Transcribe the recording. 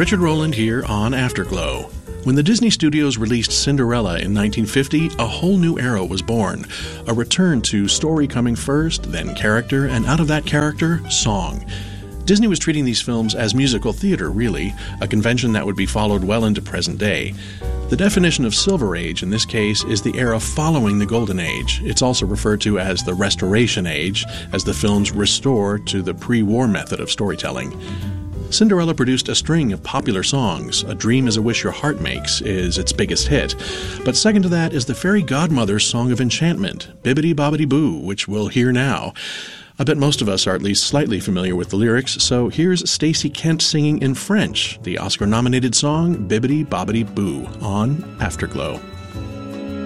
Richard Rowland here on Afterglow. When the Disney Studios released Cinderella in 1950, a whole new era was born. A return to story coming first, then character, and out of that character, song. Disney was treating these films as musical theater, really, a convention that would be followed well into present day. The definition of Silver Age in this case is the era following the Golden Age. It's also referred to as the Restoration Age, as the films restore to the pre-war method of storytelling. Cinderella produced a string of popular songs. A Dream is a Wish Your Heart Makes is its biggest hit. But second to that is the fairy godmother's Song of Enchantment, Bibbidi Bobbidi Boo, which we'll hear now. I bet most of us are at least slightly familiar with the lyrics, so here's Stacey Kent singing in French, the Oscar-nominated song Bibbidi Bobbidi Boo on Afterglow.